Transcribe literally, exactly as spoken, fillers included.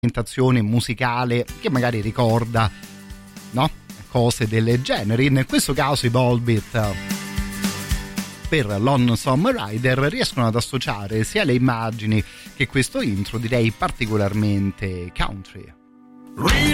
ambientazione musicale che magari ricorda, no? Cose del genere. In questo caso i Volbeat per Lonesome Rider riescono ad associare sia le immagini che questo intro, direi particolarmente country.